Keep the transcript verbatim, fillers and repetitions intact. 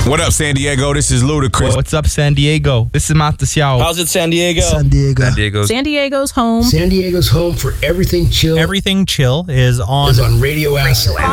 What up, San Diego? This is Ludacris. What's up, San Diego? This is Matas Yao. How's it, San Diego? San Diego. San Diego's. San Diego's home. San Diego's home for everything chill Everything Chill is on is on Radio Acid.